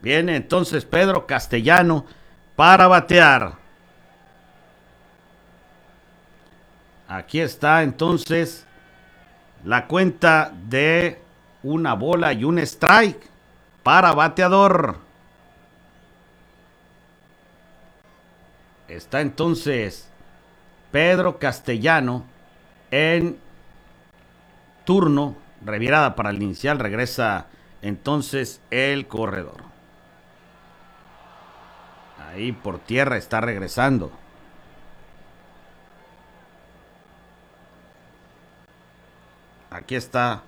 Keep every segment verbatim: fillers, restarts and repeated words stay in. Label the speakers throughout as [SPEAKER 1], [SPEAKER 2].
[SPEAKER 1] Viene entonces Pedro Castellano para batear. Aquí está entonces la cuenta de una bola y un strike para bateador. Está entonces Pedro Castellano en turno. Revirada para el inicial. Regresa entonces el corredor. Ahí por tierra está regresando. Aquí está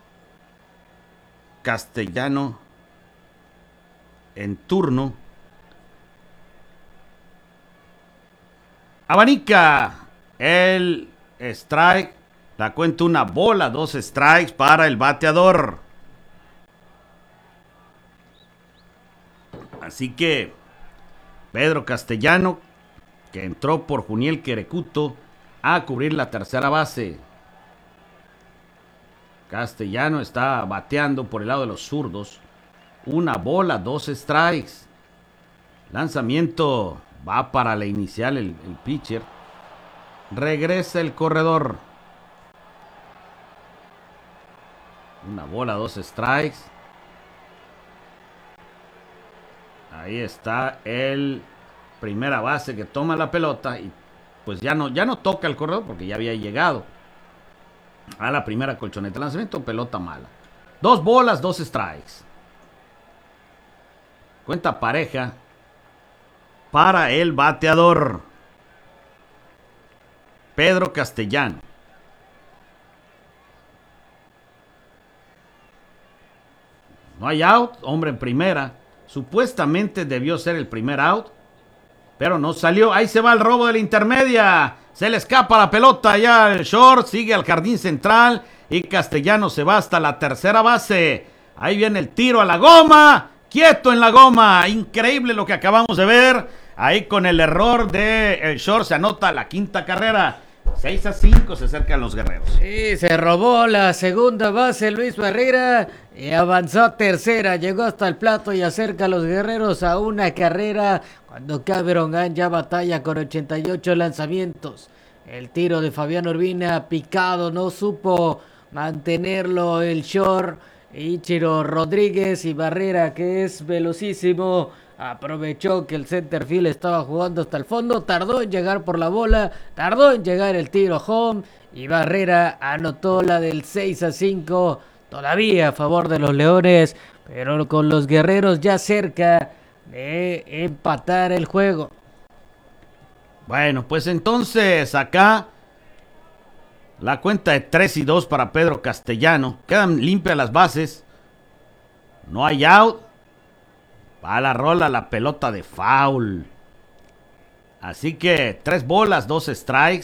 [SPEAKER 1] Castellano en turno. Abanica el strike. La cuenta una bola, dos strikes para el bateador. Así que Pedro Castellano, que entró por Juniel Querecuto a cubrir la tercera base. Castellano está bateando por el lado de los zurdos. Una bola, dos strikes. Lanzamiento va para la inicial el, el pitcher. Regresa el corredor. Una bola, dos strikes. Ahí está el primera base que toma la pelota y pues ya no, ya no toca el corredor porque ya había llegado a la primera colchoneta. Lanzamiento, pelota mala. Dos bolas, dos strikes. Cuenta pareja para el bateador Pedro Castellano. No hay out, hombre en primera. Supuestamente debió ser el primer out, pero no salió. Ahí se va el robo de la intermedia. Se le escapa la pelota ya al short. Sigue al jardín central. Y Castellano se va hasta la tercera base. Ahí viene el tiro a la goma. Quieto en la goma. Increíble lo que acabamos de ver. Ahí con el error del short se anota la quinta carrera. seis a cinco se acercan los guerreros.
[SPEAKER 2] Sí, se robó la segunda base Luis Barrera y avanzó a tercera. Llegó hasta el plato y acerca a los guerreros a una carrera cuando Cameron Gant ya batalla con ochenta y ocho lanzamientos. El tiro de Fabián Urbina picado, no supo mantenerlo el short. Ichiro Rodríguez y Barrera, que es velocísimo, aprovechó que el center field estaba jugando hasta el fondo, tardó en llegar por la bola, tardó en llegar el tiro home y Barrera anotó la del seis a cinco, todavía a favor de los Leones, pero con los guerreros ya cerca de empatar el juego.
[SPEAKER 1] Bueno, pues entonces acá la cuenta de tres y dos para Pedro Castellano. Quedan limpias las bases. No hay out. Va a la rola la pelota de foul. Así que tres bolas, dos strikes.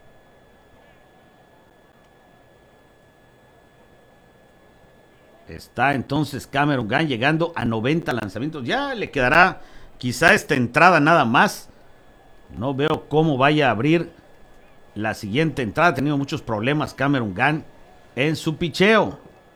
[SPEAKER 1] Está entonces Cameron Gant llegando a noventa lanzamientos. Ya le quedará quizá esta entrada nada más. No veo cómo vaya a abrir la siguiente entrada. Ha tenido muchos problemas Cameron Gant en su picheo.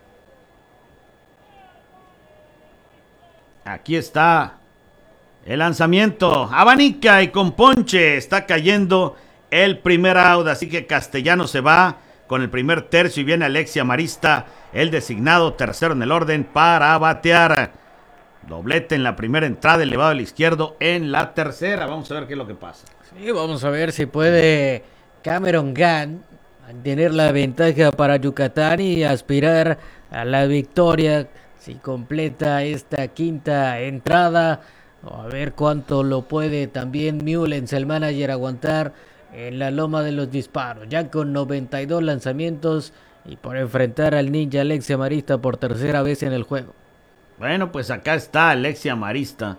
[SPEAKER 1] Aquí está el lanzamiento. Abanica y con ponche. Está cayendo el primer out. Así que Castellano se va con el primer tercio y viene Alexi Amarista, el designado tercero en el orden para batear. Doblete en la primera entrada, elevado al izquierdo en la tercera. Vamos a ver qué es lo que pasa.
[SPEAKER 2] Sí, vamos a ver si puede Cameron Gant mantener la ventaja para Yucatán y aspirar a la victoria si completa esta quinta entrada. A ver cuánto lo puede también Mullens, el manager, aguantar en la loma de los disparos. Ya con noventa y dos lanzamientos y por enfrentar al ninja Alexi Amarista por tercera vez en el juego.
[SPEAKER 1] Bueno, pues acá está Alexi Amarista.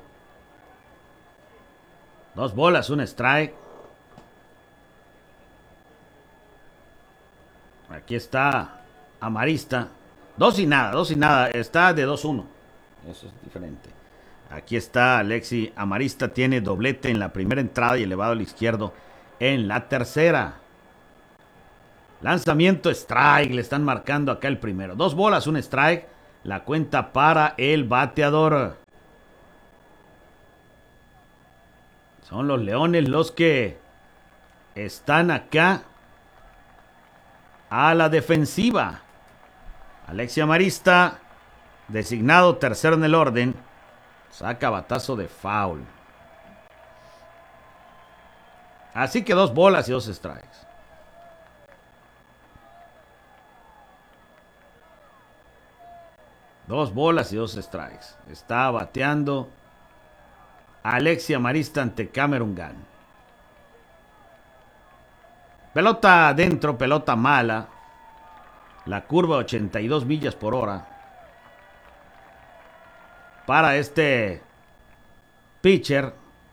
[SPEAKER 1] Dos bolas, un strike. Aquí está Amarista. Dos y nada, dos y nada. Está de dos uno. Eso es diferente. Aquí está Alexi Amarista. Tiene doblete en la primera entrada y elevado al izquierdo en la tercera. Lanzamiento strike. Le están marcando acá el primero. Dos bolas, un strike. La cuenta para el bateador. Son los Leones los que están acá a la defensiva. Alexia Marista, designado tercero en el orden, saca batazo de foul. Así que dos bolas y dos strikes. Dos bolas y dos strikes. Está bateando Alexia Marista ante Cameron Gunn. Pelota adentro, pelota mala. La curva ochenta y dos millas por hora. Para este pitcher.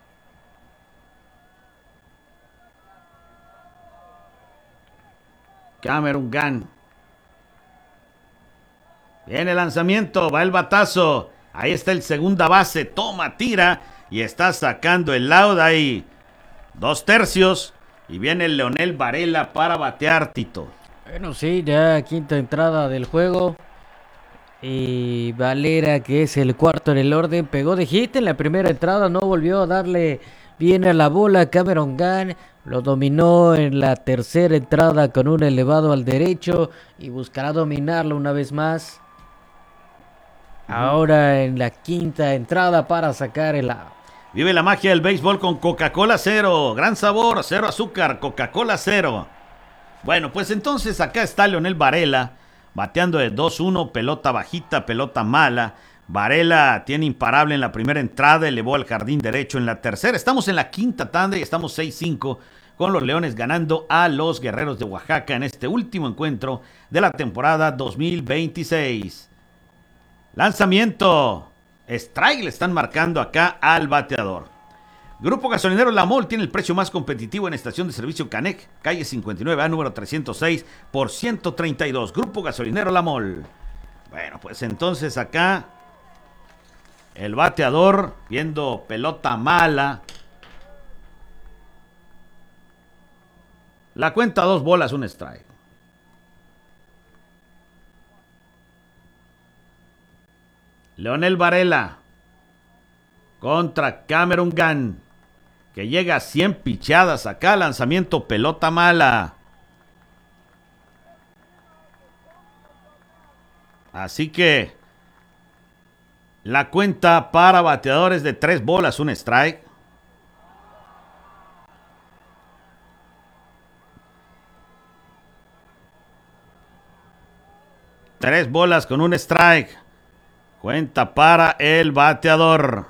[SPEAKER 1] Cameron Gunn. Viene el lanzamiento, va el batazo. Ahí está el segunda base, toma, tira y está sacando el out ahí. Dos tercios y viene el Leonel Varela para batear, Tito.
[SPEAKER 2] Bueno, sí, ya quinta entrada del juego. Y Valera, que es el cuarto en el orden, pegó de hit en la primera entrada, no volvió a darle bien a la bola. Cameron Gunn lo dominó en la tercera entrada con un elevado al derecho y buscará dominarlo una vez más. Ahora en la quinta entrada para sacar el out.
[SPEAKER 1] Vive la magia del béisbol con Coca-Cola Cero. Gran sabor, cero azúcar, Coca-Cola Cero. Bueno, pues entonces acá está Leonel Varela, bateando de dos uno, pelota bajita, pelota mala. Varela tiene imparable en la primera entrada, elevó al jardín derecho en la tercera. Estamos en la quinta tanda y estamos seis cinco con los Leones ganando a los Guerreros de Oaxaca en este último encuentro de la temporada dos mil veintiséis. Lanzamiento. Strike le están marcando acá al bateador. Grupo Gasolinero La Mol tiene el precio más competitivo en estación de servicio Canec, calle cincuenta y nueve A, número trescientos seis, por ciento treinta y dos. Grupo Gasolinero La Mol. Bueno, pues entonces acá el bateador viendo pelota mala. La cuenta dos bolas, un strike. Leonel Varela contra Cameron Gunn, que llega a cien pichadas acá, lanzamiento, pelota mala. Así que la cuenta para bateadores de tres bolas, un strike. Tres bolas con un strike. Cuenta para el bateador.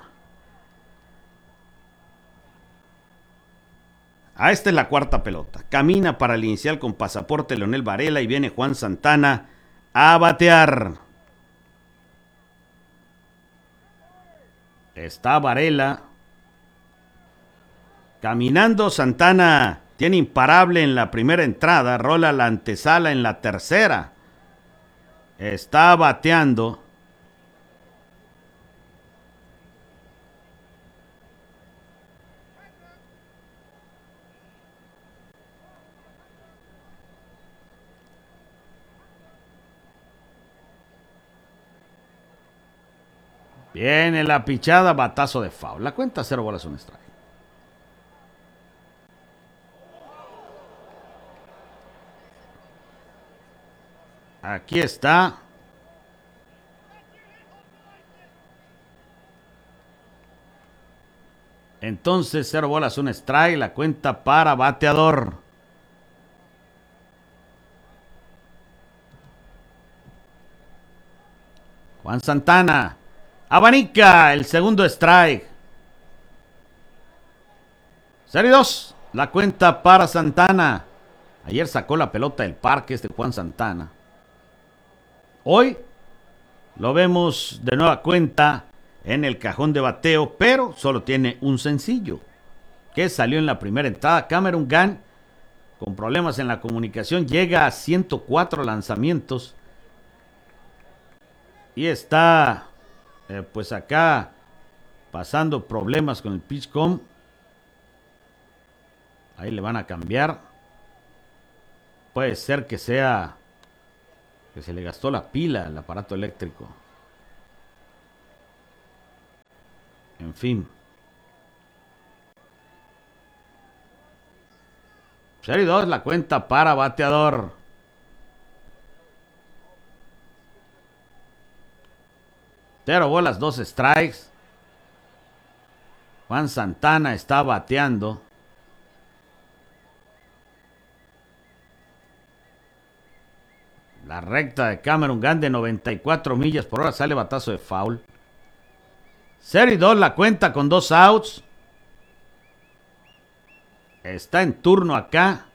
[SPEAKER 1] Ah, esta es la cuarta pelota. Camina para el inicial con pasaporte Leonel Varela y viene Juan Santana a batear. Está Varela. Caminando, Santana tiene imparable en la primera entrada. Rola la antesala en la tercera. Está bateando. Viene la pichada, batazo de foul. La cuenta cero bolas, un strike. Aquí está. Entonces cero bolas, un strike. La cuenta para bateador. Juan Santana. Abanica el segundo strike. cero y dos. La cuenta para Santana. Ayer sacó la pelota del parque este Juan Santana. Hoy lo vemos de nueva cuenta en el cajón de bateo, pero solo tiene un sencillo que salió en la primera entrada. Cameron Gunn, con problemas en la comunicación, llega a ciento cuatro lanzamientos y está eh, pues acá pasando problemas con el PitchCom. Ahí le van a cambiar. Puede ser que sea que se le gastó la pila al aparato eléctrico. En fin. cero y dos la cuenta para bateador. Cero bolas, dos strikes. Juan Santana está bateando. La recta de Cameron Gunn de noventa y cuatro millas por hora, sale batazo de foul. cero y dos la cuenta con dos outs. Está en turno acá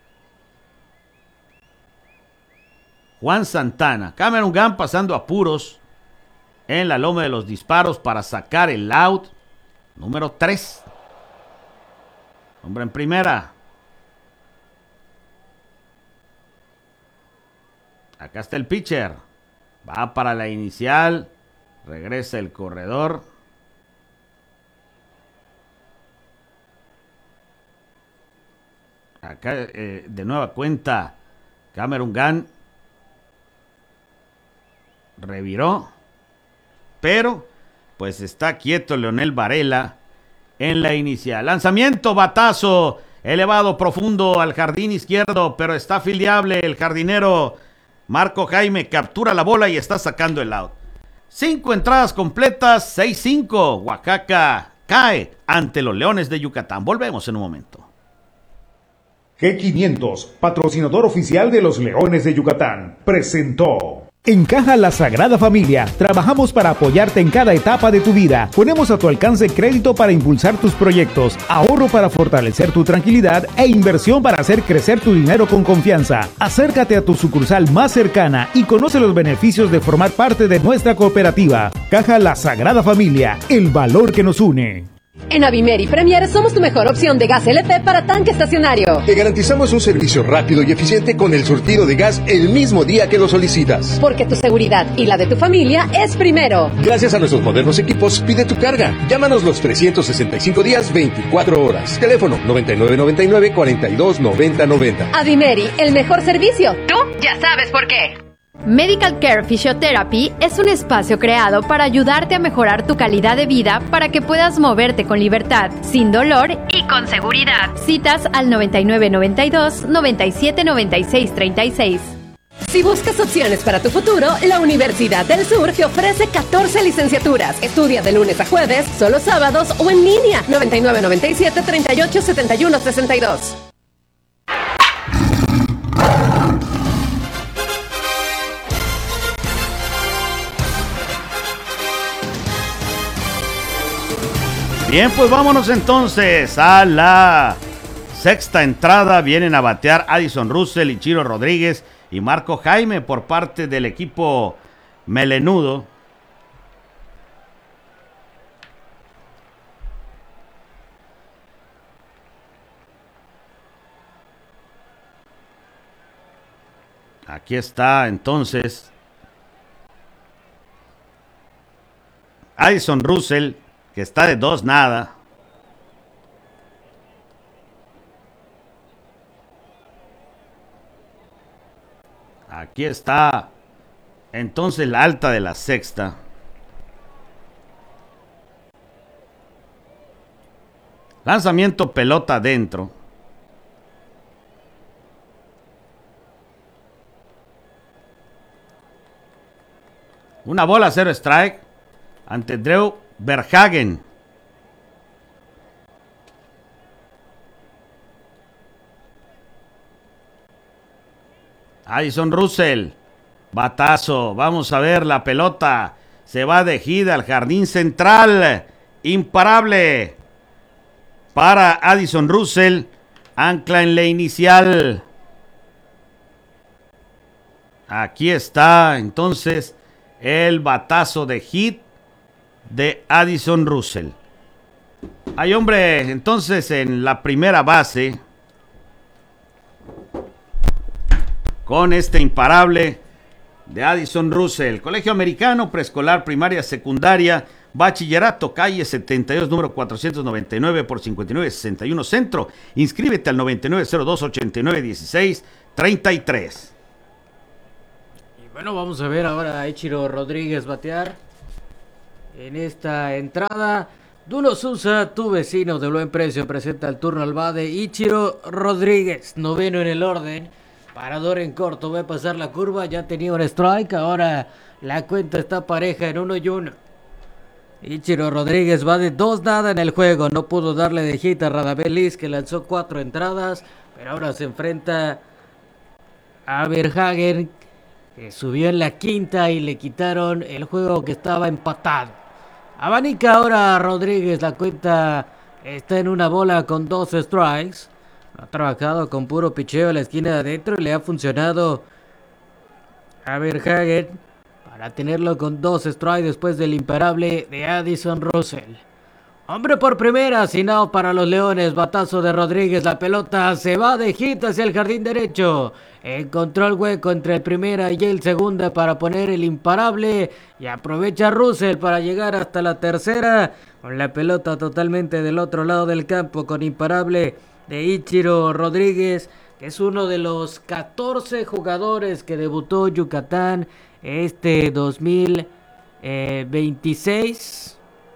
[SPEAKER 1] Juan Santana. Cameron Gunn pasando apuros en la loma de los disparos para sacar el out número tres. Hombre en primera. Acá está el pitcher. Va para la inicial. Regresa el corredor. Acá eh, de nueva cuenta Cameron Gunn reviró. Pero pues está quieto Leonel Varela en la inicial. Lanzamiento, batazo elevado profundo al jardín izquierdo, pero está fildeable el jardinero Marco Jaime. Captura la bola y está sacando el out. Cinco entradas completas, seis cinco. Oaxaca cae ante los Leones de Yucatán. Volvemos en un momento.
[SPEAKER 3] G quinientos, patrocinador oficial de los Leones de Yucatán, presentó.
[SPEAKER 4] En Caja La Sagrada Familia, trabajamos para apoyarte en cada etapa de tu vida. Ponemos a tu alcance crédito para impulsar tus proyectos, ahorro para fortalecer tu tranquilidad e inversión para hacer crecer tu dinero con confianza. Acércate a tu sucursal más cercana y conoce los beneficios de formar parte de nuestra cooperativa. Caja La Sagrada Familia, el valor que nos une.
[SPEAKER 5] En Avimer y Premier somos tu mejor opción de gas L P para tanque estacionario.
[SPEAKER 6] Te garantizamos un servicio rápido y eficiente con el surtido de gas el mismo día que lo solicitas.
[SPEAKER 5] Porque tu seguridad y la de tu familia es primero.
[SPEAKER 6] Gracias a nuestros modernos equipos, pide tu carga. Llámanos los trescientos sesenta y cinco días, veinticuatro horas. Teléfono noventa y nueve noventa y nueve, cuarenta y dos noventa noventa.
[SPEAKER 5] Avimeri, el mejor servicio. Tú ya sabes por qué.
[SPEAKER 7] Medical Care Physiotherapy es un espacio creado para ayudarte a mejorar tu calidad de vida para que puedas moverte con libertad, sin dolor y con seguridad. Citas al noventa y nueve noventa y dos, noventa y siete noventa y seis treinta y seis.
[SPEAKER 5] Si buscas opciones para tu futuro, la Universidad del Sur te ofrece catorce licenciaturas. Estudia de lunes a jueves, solo sábados o en línea. noventa y nueve noventa y siete, treinta y ocho setenta y uno sesenta y dos.
[SPEAKER 1] Bien, pues vámonos entonces a la sexta entrada. Vienen a batear Addison Russell, Ichiro Rodríguez y Marco Jaime por parte del equipo melenudo. Aquí está entonces Addison Russell, que está de dos nada. Aquí está entonces la alta de la sexta. Lanzamiento, pelota adentro. Una bola, cero strike ante Drew Verhagen. Addison Russell, batazo, vamos a ver la pelota, se va de gira al jardín central, imparable para Addison Russell, ancla en la inicial. Aquí está entonces el batazo de hit de Addison Russell. Hay hombre entonces en la primera base con este imparable de Addison Russell. Colegio Americano, preescolar, primaria, secundaria, bachillerato, calle setenta y dos, número cuatrocientos noventa y nueve por cincuenta y nueve sesenta y uno Centro. Inscríbete al noventa y nueve cero dos, ochenta y nueve dieciséis treinta y tres.
[SPEAKER 2] Y bueno, vamos a ver ahora a Ichiro Rodríguez batear en esta entrada. Duno Sousa, tu vecino de buen precio, presenta el turno al bate Ichiro Rodríguez, noveno en el orden. Parador en corto, va a pasar la curva, ya tenía un strike, ahora la cuenta está pareja en uno y uno. Ichiro Rodríguez va de dos nada en el juego, no pudo darle de hit a Radamés Liz, que lanzó cuatro entradas, pero ahora se enfrenta a Verhagen, que subió en la quinta y le quitaron el juego que estaba empatado. Abanica ahora a Rodríguez, la cuenta está en una bola con dos strikes. Ha trabajado con puro picheo a la esquina de adentro y le ha funcionado a Verhagen para tenerlo con dos strikes después del imparable de Addison Russell. Hombre por primera, sin out para los Leones, batazo de Rodríguez, la pelota se va de hit hacia el jardín derecho. Encontró el hueco entre el primera y el segunda para poner el imparable y aprovecha Russell para llegar hasta la tercera con la pelota totalmente del otro lado del campo con imparable de Ichiro Rodríguez, que es uno de los catorce jugadores que debutó Yucatán este dos mil veintiséis.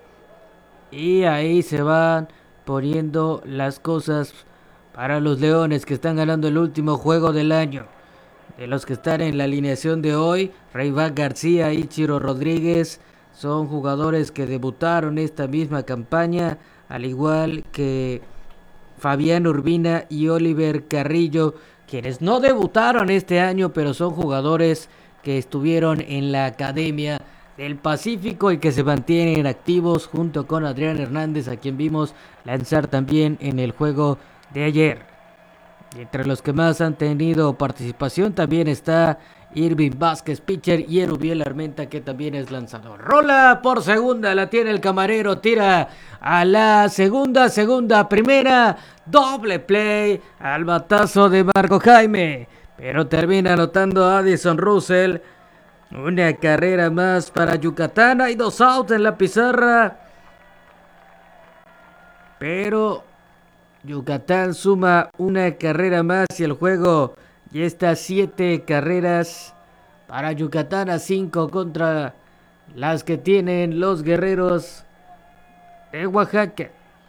[SPEAKER 2] Y ahí se van poniendo las cosas para los Leones, que están ganando el último juego del año. De los que están en la alineación de hoy, Rayvan García, Ichiro Rodríguez, son jugadores que debutaron esta misma campaña, al igual que Fabián Urbina y Oliver Carrillo, quienes no debutaron este año, pero son jugadores que estuvieron en la academia del Pacífico y que se mantienen activos junto con Adrián Hernández, a quien vimos lanzar también en el juego de ayer. Y entre los que más han tenido participación también está Irving Vázquez, pitcher, y Erubiel Armenta, que también es lanzador. Rola por segunda, la tiene el camarero, tira a la segunda, segunda, primera, doble play al batazo de Marco Jaime, pero termina anotando a Addison Russell. Una carrera más para Yucatán, hay dos outs en la pizarra, pero Yucatán suma una carrera más y el juego ya está a siete carreras para Yucatán, a cinco contra las que tienen los Guerreros de Oaxaca.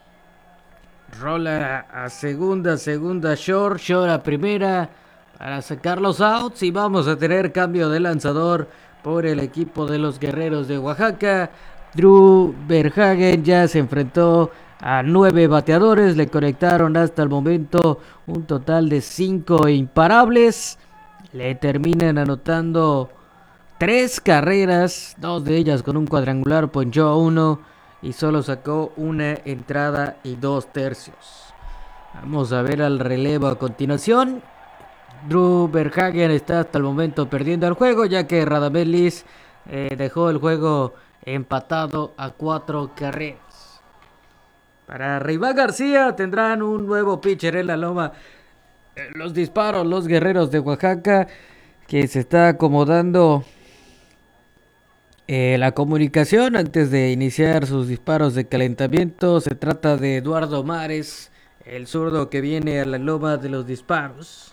[SPEAKER 2] Rola a segunda, segunda short, short a primera para sacar los outs y vamos a tener cambio de lanzador por el equipo de los Guerreros de Oaxaca. Drew Verhagen ya se enfrentó a nueve bateadores, le conectaron hasta el momento un total de cinco imparables, le terminan anotando tres carreras, dos de ellas con un cuadrangular, ponchó a uno y solo sacó una entrada y dos tercios. Vamos a ver al relevo a continuación. Drew Verhagen está hasta el momento perdiendo el juego, ya que Radamés Liz eh, dejó el juego empatado a cuatro carreras. Para Rayvan García tendrán un nuevo pitcher en la loma. Eh, los disparos, los Guerreros de Oaxaca, que se está acomodando eh, la comunicación antes de iniciar sus disparos de calentamiento. Se trata de Eduardo Mares, el zurdo que viene a la loma de los disparos.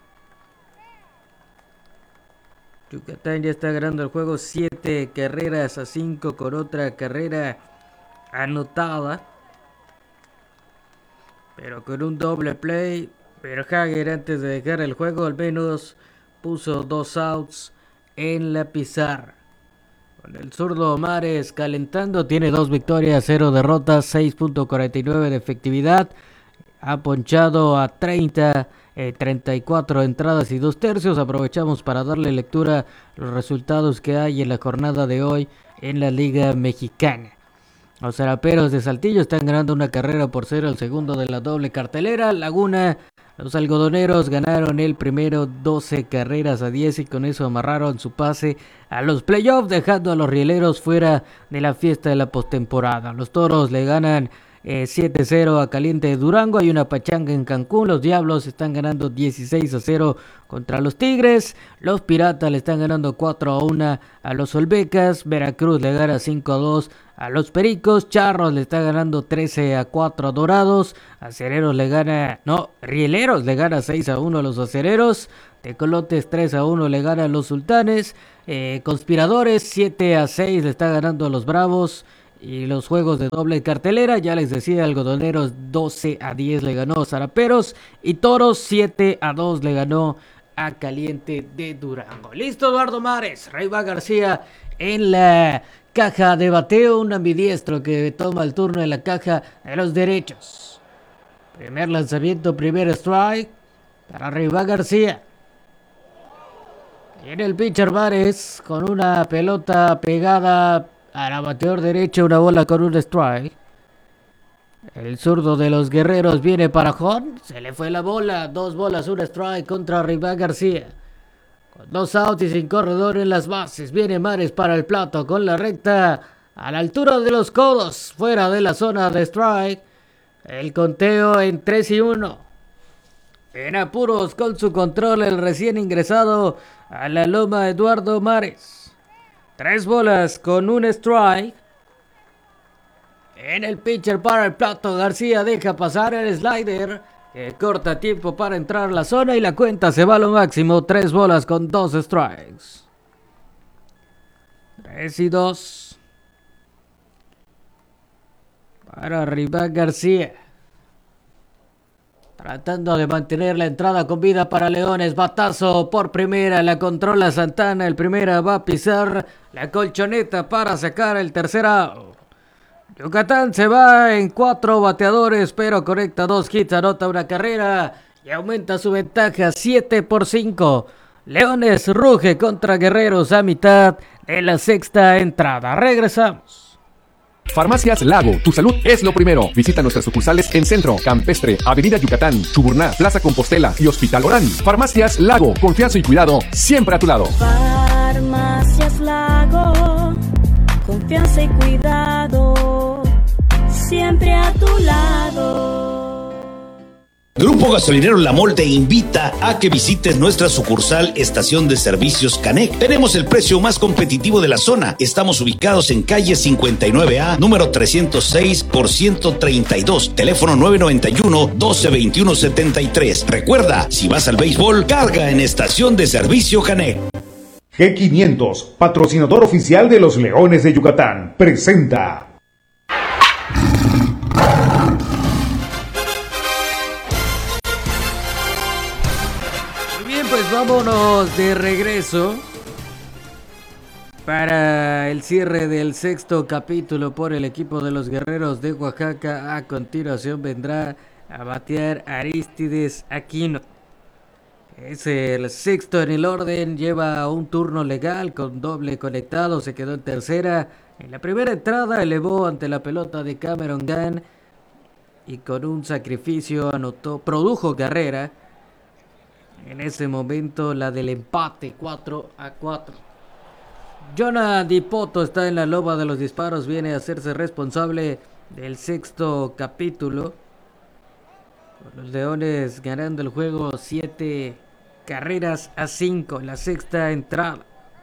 [SPEAKER 2] Yucatán ya está ganando el juego siete carreras a cinco con otra carrera anotada. Pero con un doble play, Verhagen antes de dejar el juego al menos puso dos outs en la pizarra. Con el zurdo Mares calentando, tiene dos victorias, cero derrotas, seis punto cuarenta y nueve de efectividad. Ha ponchado a treinta, eh, treinta y cuatro entradas y dos tercios. Aprovechamos para darle lectura a los resultados que hay en la jornada de hoy en la Liga Mexicana. Los Zaraperos de Saltillo están ganando una carrera por cero, el segundo de la doble cartelera. Laguna, los algodoneros ganaron el primero doce carreras a diez y con eso amarraron su pase a los playoffs, dejando a los rieleros fuera de la fiesta de la postemporada. Los Toros le ganan eh, siete cero a Caliente de Durango. Hay una pachanga en Cancún. Los Diablos están ganando dieciséis a cero contra los Tigres. Los Piratas le están ganando cuatro a uno a los Olmecas. Veracruz le gana cinco a dos a los Pericos. Charros le está ganando trece a cuatro a Dorados. Acereros le gana, no, Rieleros le gana seis a uno a los Acereros. Tecolotes tres a uno le gana a los Sultanes. Eh, Conspiradores siete a seis le está ganando a los Bravos. y los juegos de doble cartelera. Ya les decía, Algodoneros doce a diez le ganó a Zaraperos y Toros siete a dos le ganó a Caliente de Durango. Listo, Eduardo Mares. Reyba García en la caja de bateo, un ambidiestro que toma el turno en la caja de los derechos. Primer lanzamiento, primer strike para Reyba García. Viene el pitcher Mares con una pelota pegada al bateador derecho, una bola con un strike. El zurdo de los Guerreros viene para home, se le fue la bola, dos bolas, un strike contra Reyba García. Con dos outs y sin corredor en las bases, viene Mares para el plato con la recta a la altura de los codos, fuera de la zona de strike. El conteo en tres y uno. En apuros con su control el recién ingresado a la loma Eduardo Mares. Tres bolas con un strike. En el pitcher para el plato, García deja pasar el slider, que corta tiempo para entrar a la zona y la cuenta se va a lo máximo. Tres bolas con dos strikes. Tres y dos. Para Reyba García. Tratando de mantener la entrada con vida para Leones. Batazo por primera. La controla Santana. El primera va a pisar la colchoneta para sacar el tercer out. Yucatán se va en cuatro bateadores, pero conecta dos hits, anota una carrera y aumenta su ventaja siete por cinco. Leones ruge contra Guerreros a mitad de la sexta entrada. Regresamos.
[SPEAKER 6] Farmacias Lago, tu salud es lo primero. Visita nuestras sucursales en Centro, Campestre, Avenida Yucatán, Chuburná, Plaza Compostela y Hospital Orán. Farmacias Lago, confianza y cuidado siempre a tu lado.
[SPEAKER 8] Farmacias Lago, confianza y cuidado siempre a tu lado.
[SPEAKER 9] Grupo Gasolinero La Mol te invita a que visites nuestra sucursal Estación de Servicios Canec. Tenemos el precio más competitivo de la zona. Estamos ubicados en calle cincuenta y nueve A, número trescientos seis por ciento treinta y dos, teléfono nueve noventa y uno, doce veintiuno setenta y tres. Recuerda, si vas al béisbol, carga en Estación de Servicio Canec.
[SPEAKER 3] G quinientos, patrocinador oficial de los Leones de Yucatán, presenta.
[SPEAKER 2] Pues vámonos de regreso para el cierre del sexto capítulo por el equipo de los Guerreros de Oaxaca. A continuación vendrá a batear Arístides Aquino. Es el sexto en el orden, lleva un turno legal con doble conectado, se quedó en tercera. En la primera entrada elevó ante la pelota de Cameron Gunn y con un sacrificio anotó, produjo carrera. En ese momento la del empate, cuatro a cuatro. Jonah Dipoto está en la loma de los disparos, viene a hacerse responsable del sexto capítulo. Los Leones ganando el juego siete carreras a cinco en la sexta entrada.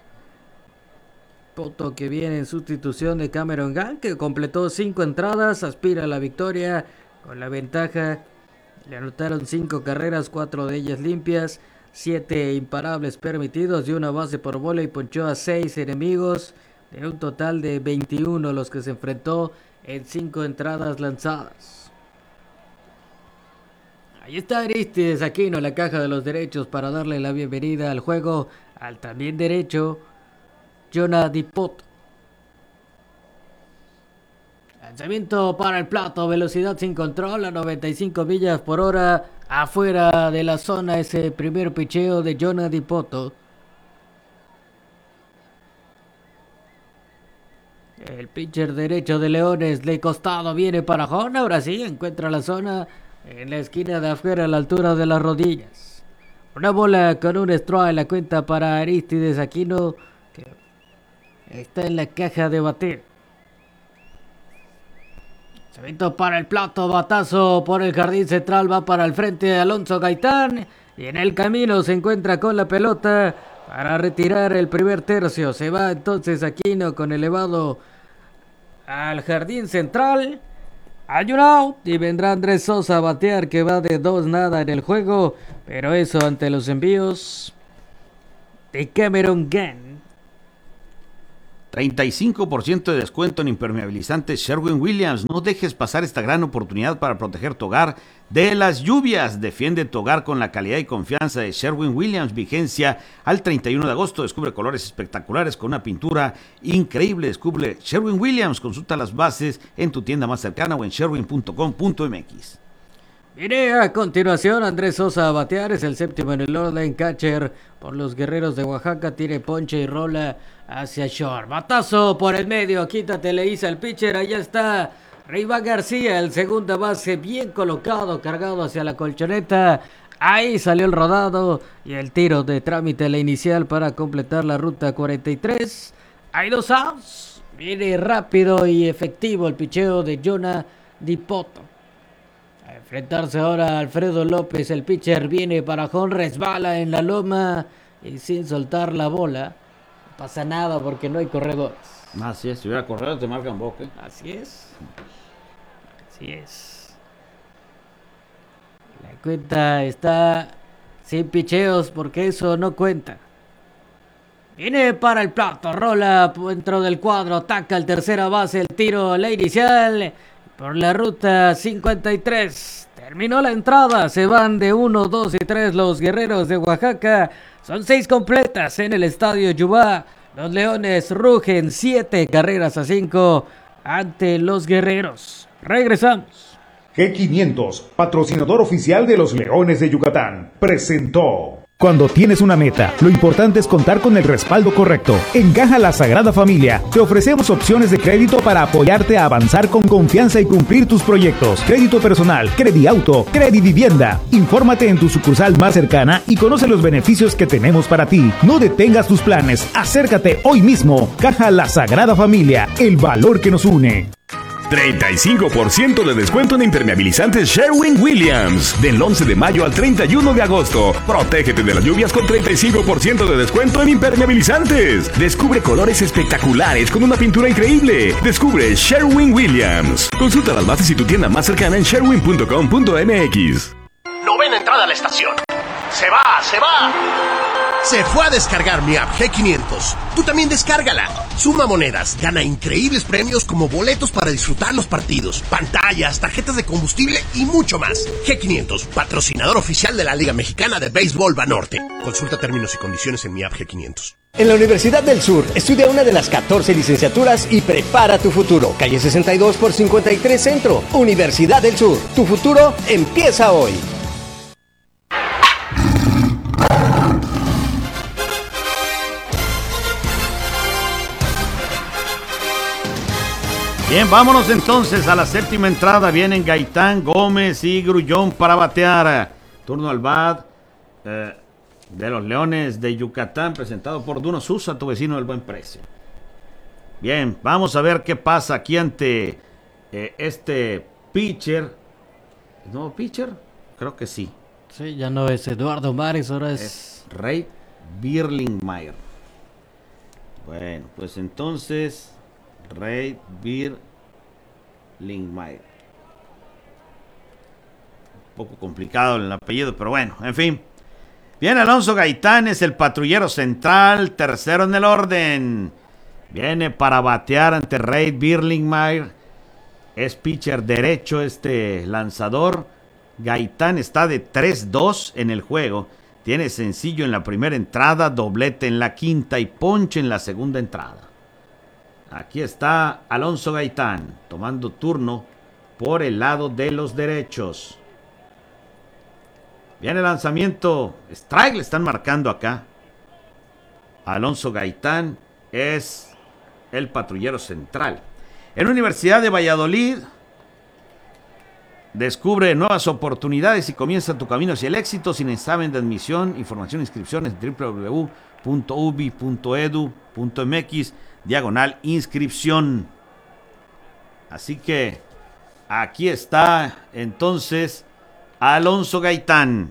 [SPEAKER 2] Poto, que viene en sustitución de Cameron Gunn, que completó cinco entradas, aspira a la victoria con la ventaja. Le anotaron cinco carreras, cuatro de ellas limpias, siete imparables permitidos y una base por bola, y ponchó a seis enemigos, de un total de veintiuno los que se enfrentó en cinco entradas lanzadas. Ahí está Arístides Aquino en la caja de los derechos para darle la bienvenida al juego al también derecho Jonah Dipoto. Lanzamiento para el plato, velocidad sin control a noventa y cinco millas por hora afuera de la zona. Ese primer picheo de Jonah Dipoto. El pitcher derecho de Leones de costado viene para home. Ahora sí encuentra la zona en la esquina de afuera a la altura de las rodillas. Una bola con un strike, la cuenta para Arístides Aquino, que está en la caja de bateo. Lanzamiento para el plato, batazo por el jardín central, va para el frente de Alonso Gaitán y en el camino se encuentra con la pelota para retirar el primer tercio. Se va entonces Aquino con elevado al jardín central. Hay un out y vendrá Andrés Sosa a batear, que va de dos nada en el juego, pero eso ante los envíos de Cameron Gunn.
[SPEAKER 1] treinta y cinco por ciento de descuento en impermeabilizantes Sherwin-Williams. No dejes pasar esta gran oportunidad para proteger tu hogar de las lluvias. Defiende tu hogar con la calidad y confianza de Sherwin-Williams. Vigencia al treinta y uno de agosto. Descubre colores espectaculares con una pintura increíble. Descubre Sherwin-Williams. Consulta las bases en tu tienda más cercana o en sherwin punto com punto m x.
[SPEAKER 2] Viene a continuación Andrés Sosa a batear, es el séptimo en el orden, catcher por los Guerreros de Oaxaca, tiene ponche y rola hacia short. Batazo por el medio, quítate, le hizo el pitcher, allá está Riván García, el segunda base, bien colocado, cargado hacia la colchoneta. Ahí salió el rodado y el tiro de trámite, la inicial para completar la ruta cuarenta y tres. Hay dos outs, viene rápido y efectivo el picheo de Jonah Dipoto. Enfrentarse ahora a Alfredo López, el pitcher viene para Jon, resbala en la loma y sin soltar la bola. No pasa nada porque no hay corredores.
[SPEAKER 1] Así es, si hubiera corredores te marcan boca.
[SPEAKER 2] Así es. Así es. La cuenta está sin picheos porque eso no cuenta. Viene para el plato, rola dentro del cuadro, ataca el tercera base, el tiro, la inicial por la ruta cincuenta y tres. Terminó la entrada, se van de uno, dos y tres los Guerreros de Oaxaca. Son seis completas en el Estadio Yubá. Los Leones rugen siete carreras a cinco ante los Guerreros. Regresamos.
[SPEAKER 3] G quinientos, patrocinador oficial de los Leones de Yucatán, presentó.
[SPEAKER 4] Cuando tienes una meta, lo importante es contar con el respaldo correcto. En Caja La Sagrada Familia te ofrecemos opciones de crédito para apoyarte a avanzar con confianza y cumplir tus proyectos. Crédito personal, Crediauto, Credivivienda. Infórmate en tu sucursal más cercana y conoce los beneficios que tenemos para ti. No detengas tus planes, acércate hoy mismo. Caja La Sagrada Familia, el valor que nos une.
[SPEAKER 10] treinta y cinco por ciento de descuento en impermeabilizantes Sherwin-Williams. Del once de mayo al treinta y uno de agosto. Protégete de las lluvias con treinta y cinco por ciento de descuento en impermeabilizantes. Descubre colores espectaculares con una pintura increíble. Descubre Sherwin-Williams. Consulta las bases y tu tienda más cercana en sherwin punto com punto m x.
[SPEAKER 11] Novena entrada a la estación. ¡Se va, se va! Se fue a descargar mi app G quinientos. Tú también descárgala. Suma monedas, gana increíbles premios como boletos para disfrutar los partidos, pantallas, tarjetas de combustible y mucho más. G quinientos, patrocinador oficial de la Liga Mexicana de Béisbol Banorte. Consulta términos y condiciones en mi app G quinientos.
[SPEAKER 12] En la Universidad del Sur, estudia una de las catorce licenciaturas y prepara tu futuro. Calle sesenta y dos por cincuenta y tres Centro. Universidad del Sur. Tu futuro empieza hoy.
[SPEAKER 1] Bien, vámonos entonces a la séptima entrada. Vienen Gaitán, Gómez y Grullón para batear. Turno al bat eh, de los Leones de Yucatán, presentado por Duno Sousa, tu vecino del buen precio. Bien, vamos a ver qué pasa aquí ante eh, este pitcher. ¿No pitcher? Creo que sí.
[SPEAKER 2] Sí, ya no es Eduardo Mares, ahora es...
[SPEAKER 1] es Reid Birlingmeyer. Bueno, pues entonces... Reid Birlingmeyer. Un poco complicado el apellido, pero bueno, en fin. Viene Alonso Gaitán, es el patrullero central, tercero en el orden. Viene para batear ante Reid Birlingmeyer. Es pitcher derecho este lanzador. Gaitán está de tres dos en el juego. Tiene sencillo en la primera entrada, doblete en la quinta y ponche en la segunda entrada. Aquí está Alonso Gaitán tomando turno por el lado de los derechos. Viene el lanzamiento. Strike le están marcando acá. Alonso Gaitán es el patrullero central. En la Universidad de Valladolid descubre nuevas oportunidades y comienza tu camino hacia el éxito sin examen de admisión. Información e inscripciones en doble u doble u doble u punto u b i punto e d u punto m x diagonal inscripción. Así que aquí está entonces Alonso Gaitán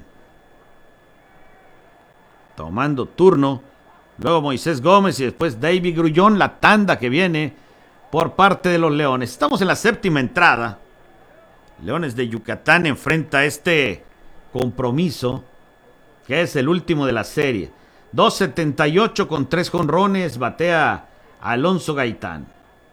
[SPEAKER 1] tomando turno. Luego Moisés Gómez y después David Grullón, la tanda que viene por parte de los Leones. Estamos en la séptima entrada. Leones de Yucatán enfrenta este compromiso que es el último de la serie. dos setenta y ocho con tres jonrones, batea Alonso Gaitán.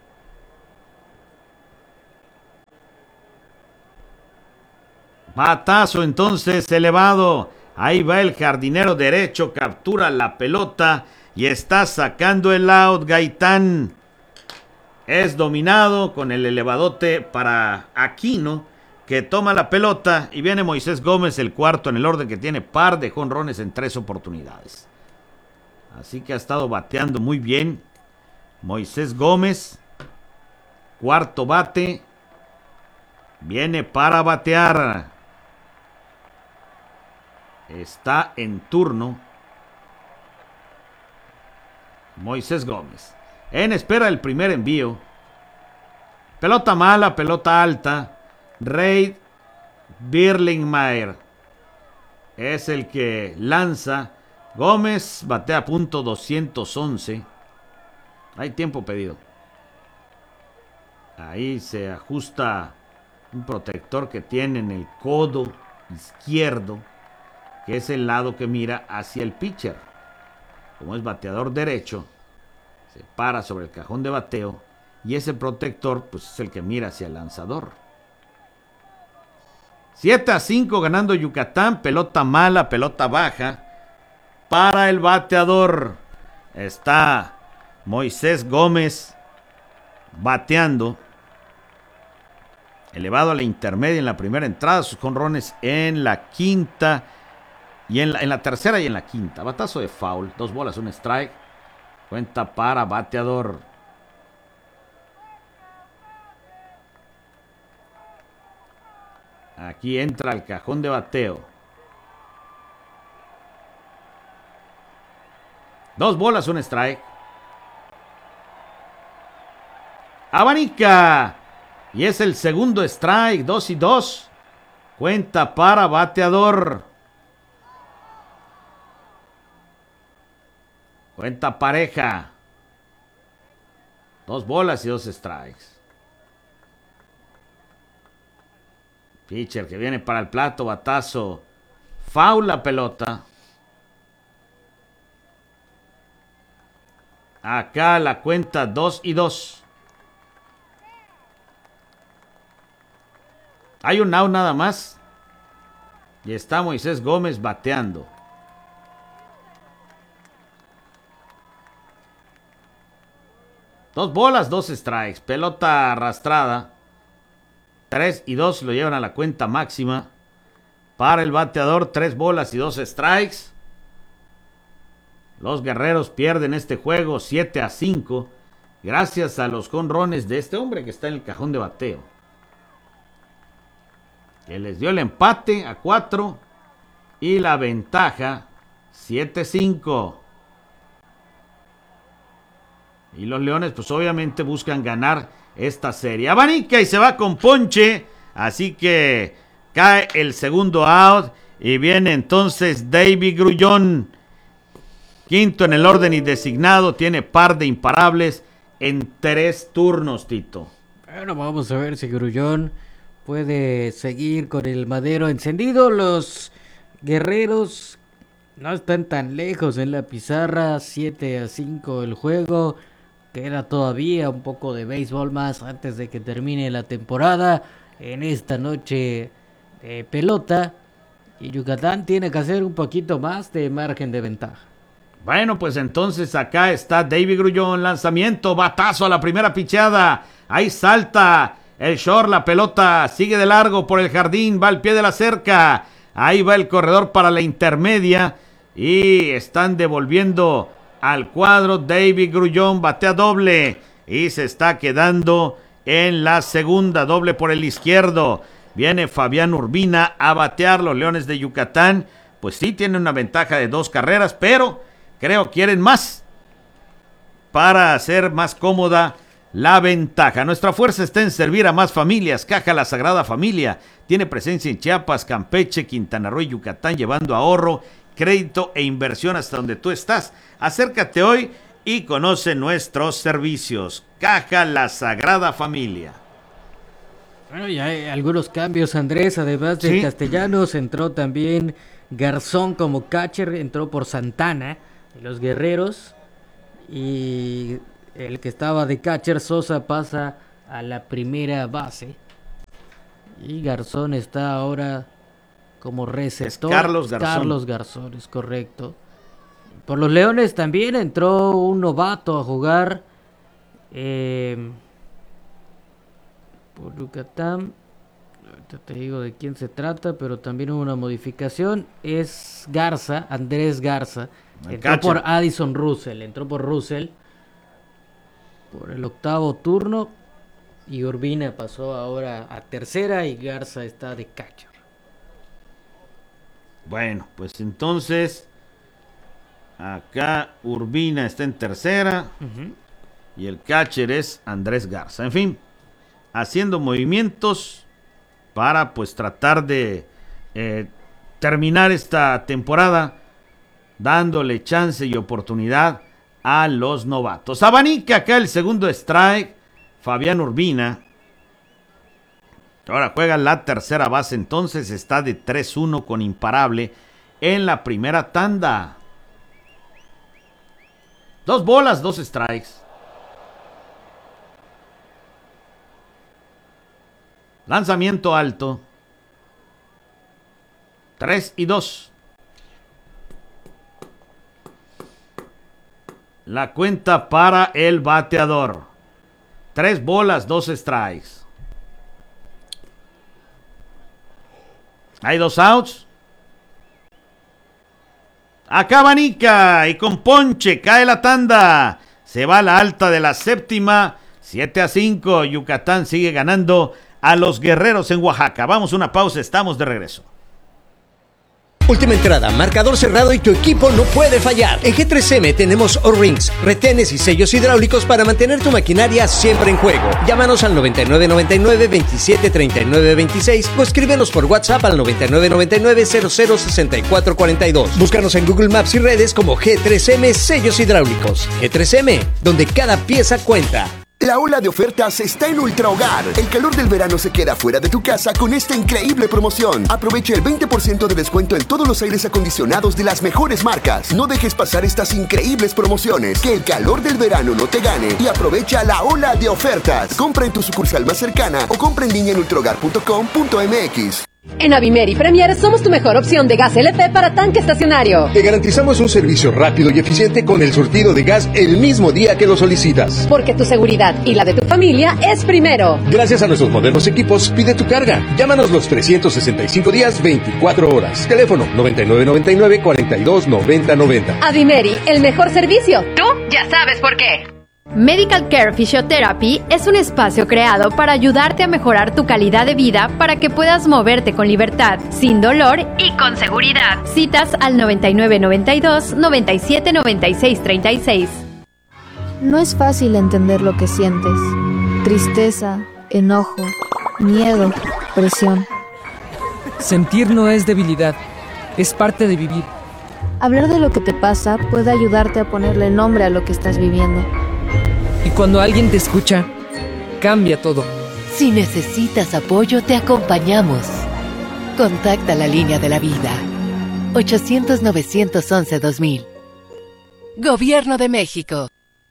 [SPEAKER 1] Batazo entonces elevado. Ahí va el jardinero derecho, captura la pelota y está sacando el out. Gaitán es dominado con el elevadote para Aquino, que toma la pelota, y viene Moisés Gómez, el cuarto en el orden, que tiene par de jonrones en tres oportunidades. Así que ha estado bateando muy bien Moisés Gómez. Cuarto bate. Viene para batear. Está en turno Moisés Gómez. En espera del primer envío. Pelota mala, pelota alta. Reid Birlingmeier es el que lanza. Gómez batea punto doscientos once. Hay tiempo pedido. Ahí se ajusta un protector que tiene en el codo izquierdo, que es el lado que mira hacia el pitcher. Como es bateador derecho, se para sobre el cajón de bateo y ese protector pues es el que mira hacia el lanzador. siete a cinco ganando Yucatán. Pelota mala, pelota baja para el bateador. Está Moisés Gómez bateando. Elevado a la intermedia en la primera entrada. Sus jonrones en la quinta. Y en la, en la tercera y en la quinta. Batazo de foul. Dos bolas, un strike. Cuenta para bateador. Aquí entra el cajón de bateo. Dos bolas, un strike. Abanica. Y es el segundo strike. Dos y dos. Cuenta para bateador. Cuenta pareja. Dos bolas y dos strikes. Pitcher que viene para el plato. Batazo. Foul la pelota. Acá la cuenta dos y dos. Hay un out nada más. Y está Moisés Gómez bateando. Dos bolas, dos strikes. Pelota arrastrada. Tres y dos lo llevan a la cuenta máxima. Para el bateador, tres bolas y dos strikes. Los guerreros pierden este juego siete a cinco. Gracias a los jonrones de este hombre que está en el cajón de bateo, que les dio el empate a cuatro y la ventaja siete a cinco. Y los Leones pues obviamente buscan ganar esta serie. Abanica y se va con ponche. Así que cae el segundo out. Y viene entonces David Grullón. Quinto en el orden y designado. Tiene par de imparables en tres turnos, Tito.
[SPEAKER 2] Bueno, vamos a ver si Grullón puede seguir con el madero encendido. Los guerreros no están tan lejos en la pizarra. siete a cinco el juego. Queda todavía un poco de béisbol más antes de que termine la temporada en esta noche de pelota. Y Yucatán tiene que hacer un poquito más de margen de ventaja.
[SPEAKER 1] Bueno, pues entonces acá está David Grullón. Lanzamiento, batazo a la primera picheada. Ahí salta el short, la pelota sigue de largo por el jardín. Va al pie de la cerca. Ahí va el corredor para la intermedia. Y están devolviendo al cuadro. David Grullón batea doble y se está quedando en la segunda. Doble por el izquierdo. Viene Fabián Urbina a batear. Los Leones de Yucatán pues sí tienen una ventaja de dos carreras, pero creo quieren más para hacer más cómoda la ventaja. Nuestra fuerza está en servir a más familias. Caja La Sagrada Familia tiene presencia en Chiapas, Campeche, Quintana Roo y Yucatán, llevando ahorro, crédito e inversión hasta donde tú estás. Acércate hoy y conoce nuestros servicios. Caja La Sagrada Familia.
[SPEAKER 2] Bueno, ya hay algunos cambios, Andrés. Además de
[SPEAKER 1] ¿Sí?
[SPEAKER 2] Castellanos, entró también Garzón como catcher. Entró por Santana de los Guerreros. Y el que estaba de catcher Sosa pasa a la primera base. Y Garzón está ahora como receptor.
[SPEAKER 1] Es Carlos Garzón.
[SPEAKER 2] Carlos Garzón, es correcto. Por los Leones también entró un novato a jugar. Eh, por Yucatán. Ahorita te digo de quién se trata, pero también hubo una modificación. Es Garza, Andrés Garza.
[SPEAKER 1] El
[SPEAKER 2] entró
[SPEAKER 1] catcher.
[SPEAKER 2] por Addison Russell. Entró por Russell. Por el octavo turno. Y Urbina pasó ahora a tercera y Garza está de catcher.
[SPEAKER 1] Bueno, pues entonces acá Urbina está en tercera uh-huh. y el catcher es Andrés Garza. En fin, haciendo movimientos para pues tratar de eh, terminar esta temporada dándole chance y oportunidad a los novatos. Abanica acá el segundo strike, Fabián Urbina. Ahora juega la tercera base, entonces está de tres uno con imparable en la primera tanda. Dos bolas, dos strikes. Lanzamiento alto. Tres y dos. La cuenta para el bateador. Tres bolas, dos strikes. Hay dos outs. Acá Abanica y con ponche cae la tanda. Se va a la alta de la séptima. siete a cinco. Yucatán sigue ganando a los Guerreros en Oaxaca. Vamos a una pausa, estamos de regreso.
[SPEAKER 12] Última entrada, marcador cerrado y tu equipo no puede fallar. En G tres M tenemos O-Rings, retenes y sellos hidráulicos para mantener tu maquinaria siempre en juego. Llámanos al noventa y nueve noventa y nueve veintisiete treinta y nueve veintiséis o escríbenos por WhatsApp al noventa y nueve noventa y nueve cero cero sesenta y cuatro cuarenta y dos. Búscanos en Google Maps y redes como G tres M Sellos Hidráulicos. G tres M, donde cada pieza cuenta.
[SPEAKER 13] La ola de ofertas está en Ultra Hogar. El calor del verano se queda fuera de tu casa con esta increíble promoción. Aprovecha el veinte por ciento de descuento en todos los aires acondicionados de las mejores marcas. No dejes pasar estas increíbles promociones. Que el calor del verano no te gane y aprovecha la ola de ofertas. Compra en tu sucursal más cercana o compra en línea en ultrahogar punto com punto m x.
[SPEAKER 5] En Avimeri Premier somos tu mejor opción de gas L P para tanque estacionario.
[SPEAKER 14] Te garantizamos un servicio rápido y eficiente con el surtido de gas el mismo día que lo solicitas.
[SPEAKER 5] Porque tu seguridad y la de tu familia es primero.
[SPEAKER 14] Gracias a nuestros modernos equipos, pide tu carga. Llámanos los trescientos sesenta y cinco días, veinticuatro horas. Teléfono noventa y nueve noventa y nueve cuarenta y dos noventa noventa.
[SPEAKER 5] Avimeri, el mejor servicio. Tú ya sabes por qué.
[SPEAKER 7] Medical Care Physiotherapy es un espacio creado para ayudarte a mejorar tu calidad de vida para que puedas moverte con libertad, sin dolor y con seguridad. Citas al noventa y nueve noventa y dos noventa y siete noventa y seis treinta y seis.
[SPEAKER 15] No es fácil entender lo que sientes. Tristeza, enojo, miedo, presión.
[SPEAKER 16] Sentir no es debilidad, es parte de vivir.
[SPEAKER 15] Hablar de lo que te pasa puede ayudarte a ponerle nombre a lo que estás viviendo.
[SPEAKER 16] Y cuando alguien te escucha, cambia todo.
[SPEAKER 17] Si necesitas apoyo, te acompañamos. Contacta la línea de la vida. ochocientos novecientos once dos mil. Gobierno de México.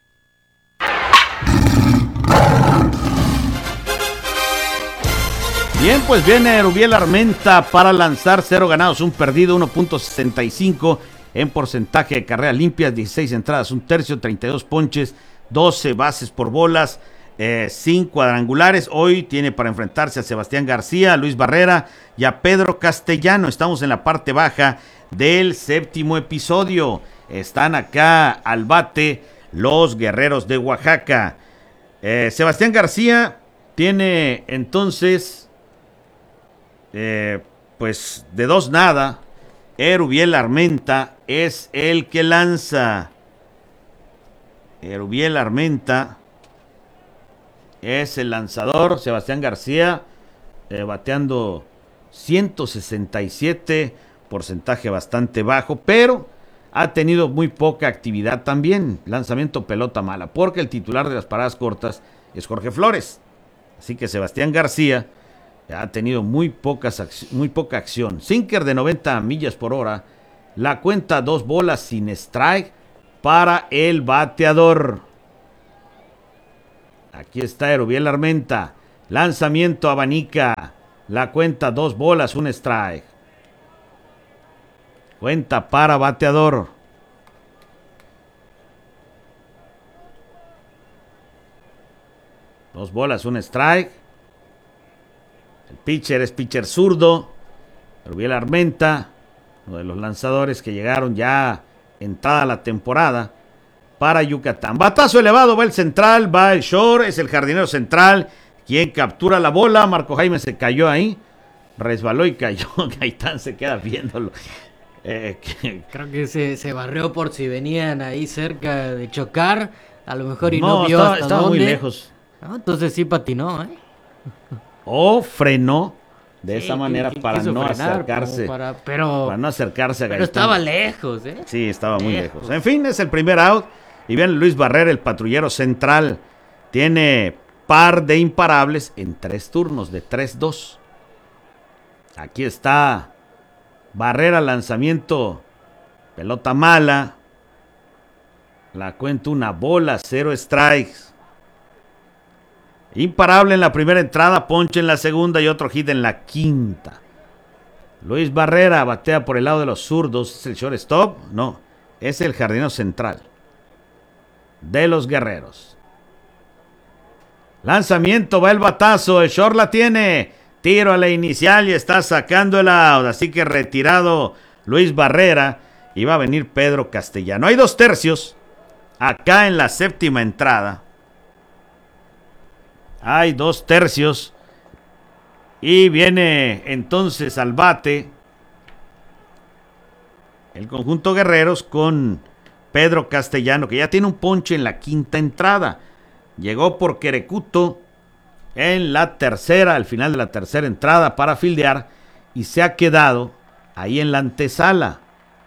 [SPEAKER 1] Bien, pues viene Erubiel Armenta para lanzar cero ganados, un perdido, uno punto sesenta y cinco en porcentaje de carreras limpias, dieciséis entradas, un tercio, treinta y dos ponches, doce bases por bolas, eh, cinco cuadrangulares. Hoy tiene para enfrentarse a Sebastián García, a Luis Barrera y a Pedro Castellano. Estamos en la parte baja del séptimo episodio. Están acá al bate los Guerreros de Oaxaca. Eh, Sebastián García tiene entonces, eh, pues de dos nada. Erubiel Armenta es el que lanza. Erubiel Armenta es el lanzador. Sebastián García eh, bateando ciento sesenta y siete, porcentaje bastante bajo, pero ha tenido muy poca actividad también. Lanzamiento pelota mala, porque el titular de las paradas cortas es Jorge Flores. Así que Sebastián García ha tenido muy, pocas, muy poca acción. Sinker de noventa millas por hora. La cuenta dos bolas sin strike para el bateador. Aquí está Erubiel Armenta. Lanzamiento abanica. La cuenta dos bolas, un strike. Cuenta para bateador. Dos bolas, un strike. El pitcher es pitcher zurdo. Erubiel Armenta, uno de los lanzadores que llegaron ya entrada la temporada para Yucatán. Batazo elevado, va el central, va el short, es el jardinero central quien captura la bola. Marco Jaime se cayó ahí, resbaló y cayó. Gaitán se queda viéndolo. Eh, que...
[SPEAKER 2] Creo que se, se barrió por si venían ahí cerca de chocar, a lo mejor y
[SPEAKER 1] no,
[SPEAKER 2] no vio
[SPEAKER 1] estaba,
[SPEAKER 2] hasta
[SPEAKER 1] estaba
[SPEAKER 2] dónde.
[SPEAKER 1] muy lejos.
[SPEAKER 2] No, entonces sí patinó, ¿eh?
[SPEAKER 1] O frenó de
[SPEAKER 2] Sí,
[SPEAKER 1] esa manera
[SPEAKER 2] qui-
[SPEAKER 1] para
[SPEAKER 2] quiso
[SPEAKER 1] no
[SPEAKER 2] frenar,
[SPEAKER 1] acercarse.
[SPEAKER 2] como para- pero-
[SPEAKER 1] para no acercarse a
[SPEAKER 2] Pero
[SPEAKER 1] Gaitán.
[SPEAKER 2] estaba lejos, ¿eh?
[SPEAKER 1] Sí, estaba muy
[SPEAKER 2] Lejos.
[SPEAKER 1] lejos. En fin, es el primer out. Y bien, Luis Barrera, el patrullero central, tiene par de imparables en tres turnos de tres dos. Aquí está Barrera, lanzamiento, pelota mala. La cuenta una bola, cero strikes. Imparable en la primera entrada, ponche en la segunda y otro hit en la quinta. Luis Barrera batea por el lado de los zurdos. ¿Es el shortstop? No, es el jardinero central de los Guerreros. Lanzamiento, va el batazo, el short la tiene. Tiro a la inicial y está sacando el out. Así que retirado Luis Barrera y va a venir Pedro Castellano. Hay dos tercios acá en la séptima entrada. Hay dos tercios. Y viene entonces al bate el conjunto Guerreros con Pedro Castellano, que ya tiene un ponche en la quinta entrada. Llegó por Querecuto en la tercera, al final de la tercera entrada para fildear, y se ha quedado ahí en la antesala.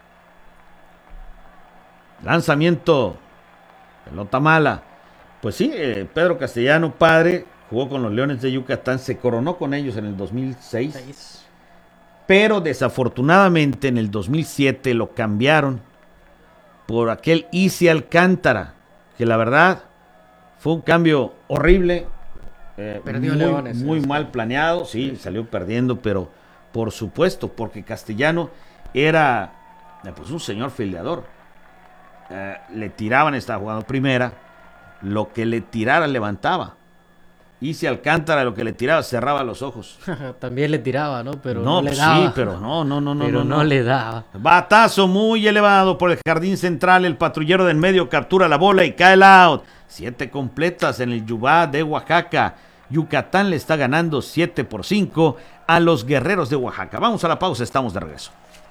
[SPEAKER 1] Lanzamiento, pelota mala. Pues sí, eh, Pedro Castellano, padre, jugó con los Leones de Yucatán, se coronó con ellos en el dos mil seis. Seis. Pero desafortunadamente en el dos mil siete lo cambiaron por aquel Isi Alcántara, que la verdad fue un cambio horrible. Eh,
[SPEAKER 2] Perdió
[SPEAKER 1] muy,
[SPEAKER 2] Leones.
[SPEAKER 1] muy mal planeado, sí, salió perdiendo, pero por supuesto, porque Castellano era eh, pues un señor fildeador. Eh, le tiraban, estaba jugando primera, lo que le tirara levantaba. Y si Alcántara lo que le tiraba cerraba los ojos.
[SPEAKER 2] También le tiraba, ¿no? Pero no,
[SPEAKER 1] no,
[SPEAKER 2] le
[SPEAKER 1] pues
[SPEAKER 2] daba.
[SPEAKER 1] sí, pero no, no, no, no.
[SPEAKER 2] Pero
[SPEAKER 1] no,
[SPEAKER 2] no,
[SPEAKER 1] no
[SPEAKER 2] le daba.
[SPEAKER 1] Batazo muy elevado por el jardín central. El patrullero del medio captura la bola y cae el out. Siete completas en el Yubá de Oaxaca. Yucatán le está ganando siete por cinco a los Guerreros de Oaxaca. Vamos a la pausa, estamos de regreso.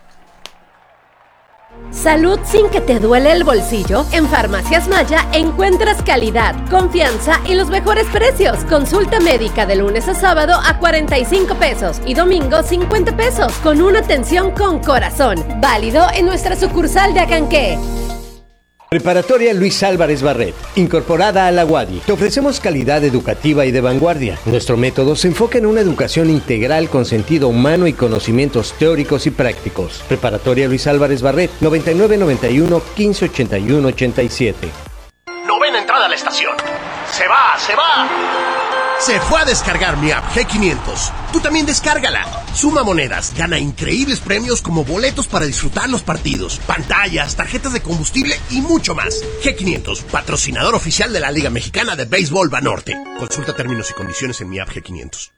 [SPEAKER 5] Salud sin que te duele el bolsillo. En Farmacias Maya encuentras calidad, confianza y los mejores precios. Consulta médica de lunes a sábado a cuarenta y cinco pesos y domingo cincuenta pesos con una atención con corazón. Válido en nuestra sucursal de Acanqué.
[SPEAKER 12] Preparatoria Luis Álvarez Barret, incorporada a la UADY. Te ofrecemos calidad educativa y de vanguardia. Nuestro método se enfoca en una educación integral con sentido humano y conocimientos teóricos y prácticos. Preparatoria Luis Álvarez Barret, noventa y nueve noventa y uno, quince ochenta y uno ochenta y siete.
[SPEAKER 11] Novena entrada a la estación. Se va, se va. Se fue a descargar mi app G quinientos. Tú también descárgala. Suma monedas, gana increíbles premios como boletos para disfrutar los partidos, pantallas, tarjetas de combustible y mucho más. G quinientos, patrocinador oficial de la Liga Mexicana de Béisbol Banorte. Consulta términos y condiciones en mi app G quinientos.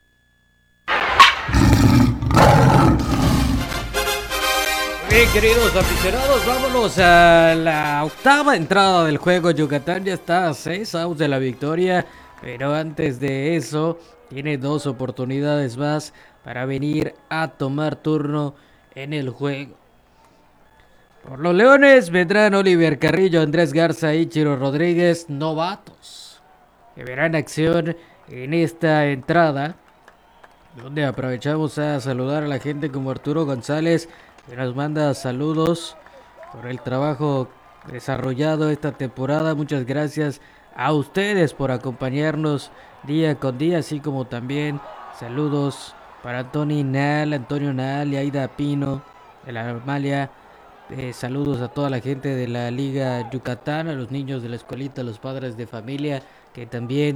[SPEAKER 2] Bien, queridos aficionados, vámonos a la octava entrada del juego. Yucatán ya está a seis outs de la victoria, pero antes de eso tiene dos oportunidades más para venir a tomar turno en el juego. Por los Leones vendrán Oliver Carrillo, Andrés Garza y Chiro Rodríguez, novatos, que verán acción en esta entrada, donde aprovechamos a saludar a la gente como Arturo González, que nos manda saludos por el trabajo desarrollado esta temporada. Muchas gracias a ustedes por acompañarnos día con día, así como también saludos para Antonio Nal, Antonio Nal y Aida Pino de la Amalia. Eh, saludos a toda la gente de la Liga Yucatán, a los niños de la escuelita, a los padres de familia que también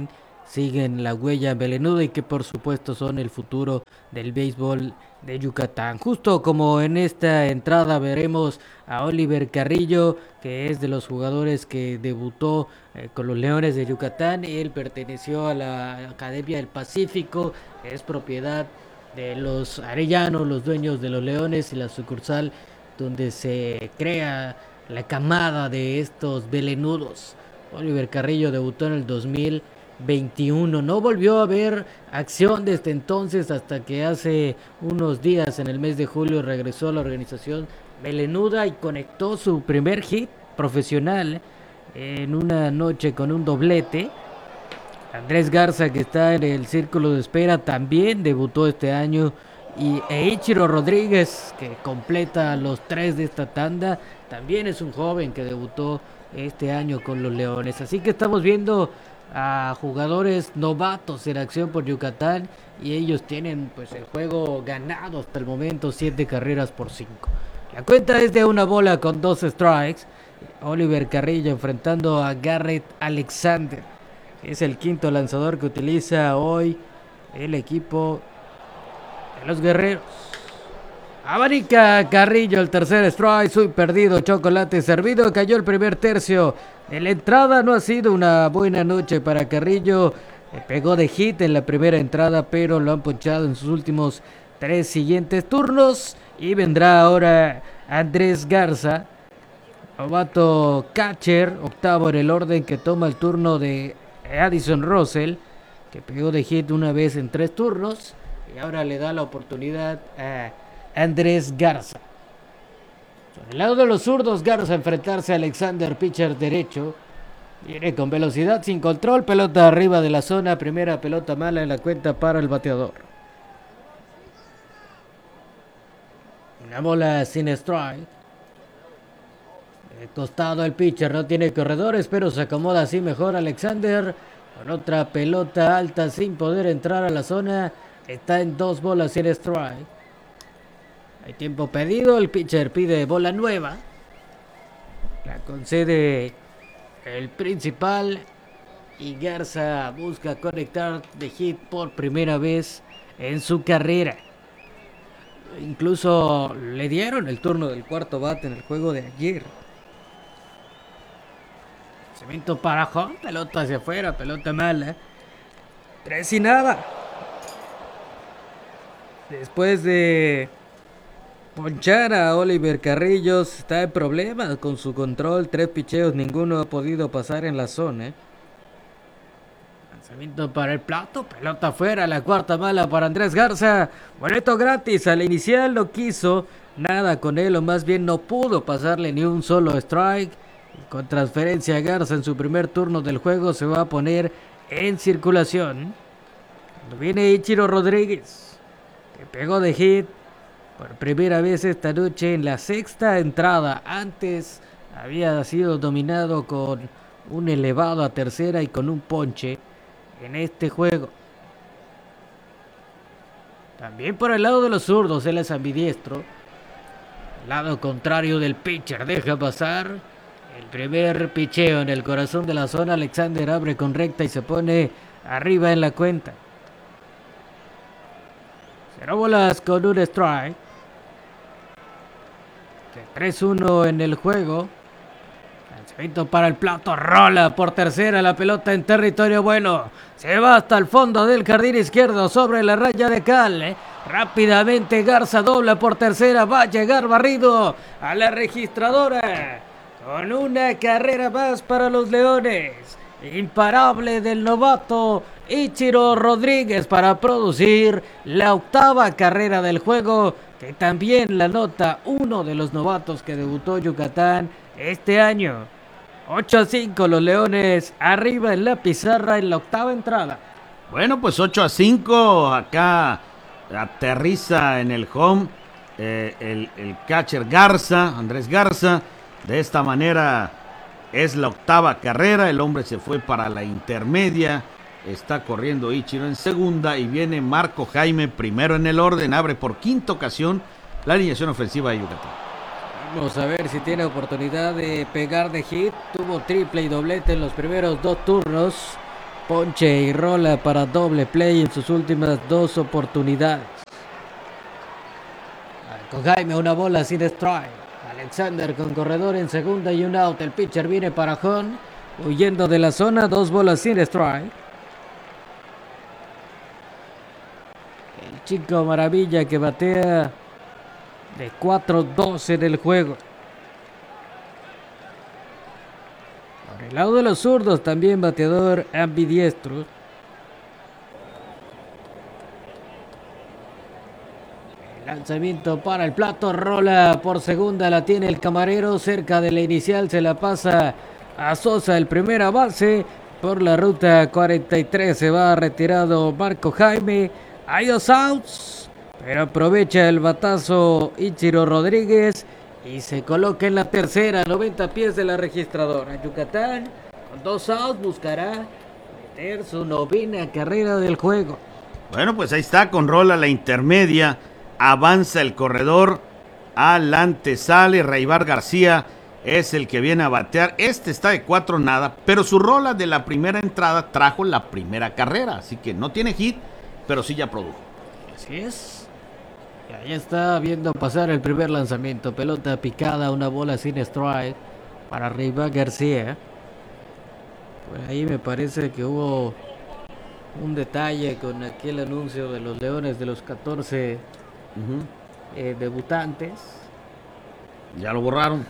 [SPEAKER 2] siguen la huella melenuda y que por supuesto son el futuro del béisbol de Yucatán. Justo como en esta entrada veremos a Oliver Carrillo, que es de los jugadores que debutó eh, con los Leones de Yucatán. Él perteneció a la Academia del Pacífico, es propiedad de los Arellanos, los dueños de los Leones, y la sucursal donde se crea la camada de estos belenudos. Oliver Carrillo debutó en el dos mil veintiuno, no volvió a ver acción desde entonces hasta que hace unos días, en el mes de julio, regresó a la organización belenuda y conectó su primer hit profesional en una noche con un doblete. Andrés Garza, que está en el círculo de espera, también debutó este año, y Ichiro Rodríguez, que completa los tres de esta tanda, también es un joven que debutó este año con los Leones. Así que estamos viendo a jugadores novatos en acción por Yucatán, y ellos tienen pues el juego ganado hasta el momento, siete carreras por cinco. La cuenta es de una bola con dos strikes. Oliver Carrillo enfrentando a Garrett Alexander. Es el quinto lanzador que utiliza hoy el equipo de los Guerreros. Abanica Carrillo el tercer strike, soy perdido, chocolate servido, cayó el primer tercio de la entrada. No ha sido una buena noche para Carrillo, pegó de hit en la primera entrada, pero lo han ponchado en sus últimos tres siguientes turnos. Y vendrá ahora Andrés Garza, novato catcher, octavo en el orden, que toma el turno de Addison Russell, que pegó de hit una vez en tres turnos, y ahora le da la oportunidad a Andrés Garza. Por el lado de los zurdos, Garza enfrentarse a Alexander, pitcher derecho. Viene con velocidad, sin control, pelota arriba de la zona, primera pelota mala en la cuenta para el bateador. Una bola sin strike. De costado el pitcher, no tiene corredores, pero se acomoda así mejor Alexander. Con otra pelota alta sin poder entrar a la zona. Está en dos bolas sin strike. Hay tiempo pedido, el pitcher pide bola nueva. La concede el principal, y Garza busca conectar de hit por primera vez en su carrera. Incluso le dieron el turno del cuarto bate en el juego de ayer. Lanzamiento para home, pelota hacia afuera, pelota mala. Tres y nada. Después de ponchar a Oliver Carrillo, está en problemas con su control. Tres picheos, ninguno ha podido pasar en la zona. Lanzamiento para el plato, pelota afuera, la cuarta mala para Andrés Garza. Boleto gratis, al inicial no quiso nada con él, o más bien no pudo pasarle ni un solo strike. Y con transferencia a Garza en su primer turno del juego, se va a poner en circulación. Cuando viene Ichiro Rodríguez, que pegó de hit por primera vez esta noche en la sexta entrada. Antes había sido dominado con un elevado a tercera y con un ponche en este juego. También por el lado de los zurdos, él es ambidiestro. Lado contrario del pitcher, deja pasar el primer picheo en el corazón de la zona. Alexander abre con recta y se pone arriba en la cuenta. Cero bolas con un strike. tres uno en el juego. Lanzamiento para el plato, rola por tercera, la pelota en territorio bueno. Se va hasta el fondo del jardín izquierdo sobre la raya de cal. ¿eh? Rápidamente Garza dobla por tercera, va a llegar barrido a la registradora. Con una carrera más para los Leones. Imparable del novato Ichiro Rodríguez para producir la octava carrera del juego, que también la nota uno de los novatos que debutó Yucatán este año. ocho a cinco los Leones arriba en la pizarra en la octava entrada.
[SPEAKER 1] Bueno, pues ocho a cinco, acá aterriza en el home eh, el, el catcher Garza, Andrés Garza. De esta manera es la octava carrera, el hombre se fue para la intermedia, está corriendo Ichiro en segunda y viene Marco Jaime primero en el orden, abre por quinta ocasión la alineación ofensiva de Yucatán.
[SPEAKER 2] Vamos a ver si tiene oportunidad de pegar de hit, tuvo triple y doblete en los primeros dos turnos ponche y rola para doble play en sus últimas dos oportunidades. Con Jaime una bola sin strike. Alexander con corredor en segunda y un out. El pitcher viene para Jon, huyendo de la zona, dos bolas sin strike. El chico maravilla que batea de cuatro dos en el juego. Por el lado de los zurdos también bateador ambidiestro. Lanzamiento para el plato, rola por segunda, la tiene el camarero, cerca de la inicial, se la pasa a Sosa, el primera base, por la ruta cuarenta y tres se va retirado Marco Jaime, hay dos outs, pero aprovecha el batazo Ichiro Rodríguez y se coloca en la tercera, noventa pies de la registradora. Yucatán, con dos outs, buscará meter su novena carrera del juego.
[SPEAKER 1] Bueno, pues ahí está, con rola la intermedia. Avanza el corredor, adelante sale Reibar García, es el que viene a batear. Este está de cuatro nada, pero su rola de la primera entrada trajo la primera carrera, así que no tiene hit, pero sí ya produjo.
[SPEAKER 2] Así es. Y ahí está viendo pasar el primer lanzamiento, pelota picada, una bola sin strike para Reibar García. Por ahí me parece que hubo un detalle con aquel anuncio de los Leones de los catorce Uh-huh. Eh, debutantes.
[SPEAKER 1] Ya lo borraron.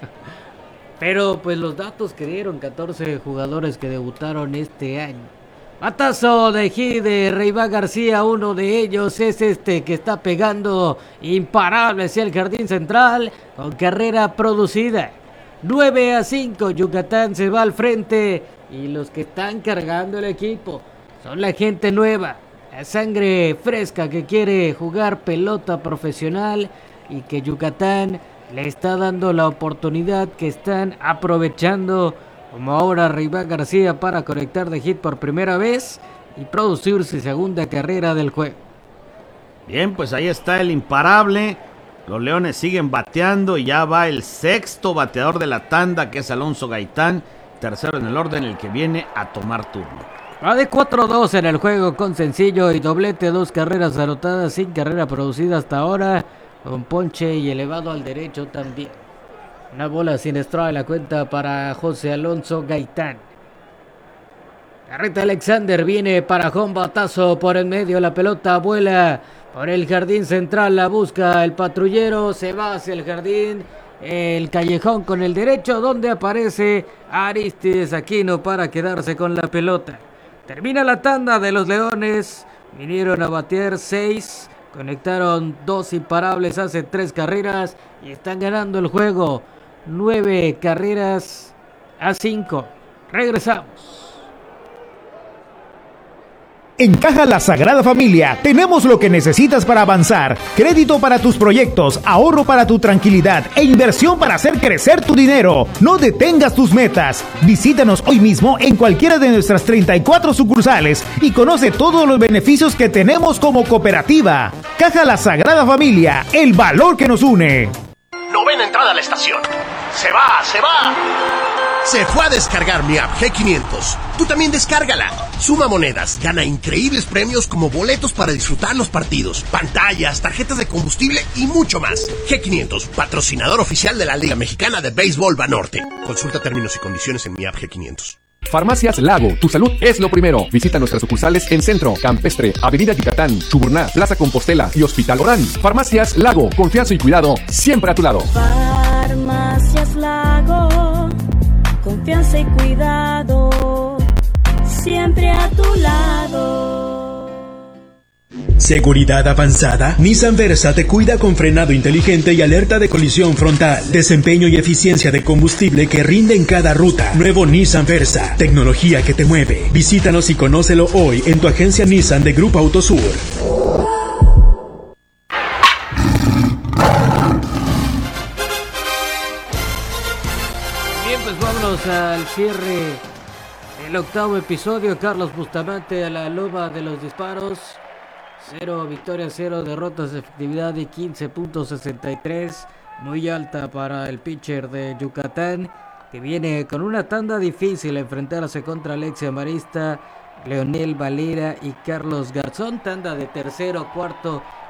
[SPEAKER 2] Pero pues los datos que dieron, catorce jugadores que debutaron este año. Batazo de hit de Reibar García, uno de ellos es este que está pegando imparable hacia el jardín central con carrera producida. nueve a cinco, Yucatán se va al frente y los que están cargando el equipo son la gente nueva. La sangre fresca que quiere jugar pelota profesional y que Yucatán le está dando la oportunidad, que están aprovechando, como ahora Reibar García, para conectar de hit por primera vez y producir su segunda carrera del juego.
[SPEAKER 1] Bien, pues ahí está el imparable. Los Leones siguen bateando y ya va el sexto bateador de la tanda, que es Alonso Gaitán, tercero en el orden, el que viene a tomar turno.
[SPEAKER 2] Va de cuatro dos en el juego con sencillo y doblete, dos carreras anotadas sin carrera producida hasta ahora, con ponche y elevado al derecho también. Una bola sin strike, la cuenta para José Alonso Gaitán. Carreta Alexander viene para Jon, batazo por el medio, la pelota vuela por el jardín central, la busca el patrullero, se va hacia el jardín, el callejón con el derecho, donde aparece Aristides Aquino para quedarse con la pelota. Termina la tanda de los Leones, vinieron a batear seis, conectaron dos imparables hace tres carreras y están ganando el juego, nueve carreras a cinco. Regresamos.
[SPEAKER 4] En Caja La Sagrada Familia tenemos lo que necesitas para avanzar. Crédito para tus proyectos, ahorro para tu tranquilidad e inversión para hacer crecer tu dinero. No detengas tus metas. Visítanos hoy mismo en cualquiera de nuestras treinta y cuatro sucursales y conoce todos los beneficios que tenemos como cooperativa. Caja La Sagrada Familia, el valor que nos une.
[SPEAKER 11] Novena entrada a la estación. Se va, se va. Se fue a descargar mi app G quinientos. Tú también descárgala. Suma monedas, gana increíbles premios como boletos para disfrutar los partidos, pantallas, tarjetas de combustible y mucho más. G quinientos, patrocinador oficial de la Liga Mexicana de Béisbol Banorte. Consulta términos y condiciones en mi app G quinientos.
[SPEAKER 6] Farmacias Lago, tu salud es lo primero. Visita nuestras sucursales en Centro, Campestre, Avenida Yucatán, Chuburná, Plaza Compostela y Hospital Orán. Farmacias Lago, confianza y cuidado siempre a tu lado.
[SPEAKER 8] Farmacias Lago, confianza y cuidado siempre a tu lado.
[SPEAKER 18] Seguridad avanzada. Nissan Versa te cuida con frenado inteligente y alerta de colisión frontal. Desempeño y eficiencia de combustible que rinde en cada ruta. Nuevo Nissan Versa. Tecnología que te mueve. Visítanos y conócelo hoy en tu agencia Nissan de Grupo Autosur.
[SPEAKER 2] Bien, pues vámonos al cierre del octavo episodio. Carlos Bustamante a la loma de los disparos. Cero victorias, cero derrotas, efectividad de quince punto sesenta y tres, muy alta para el pitcher de Yucatán. que viene con una tanda difícil a enfrentarse contra Alexia Marista, Leonel Valera y Carlos Garzón. Tanda de tercero, cuarto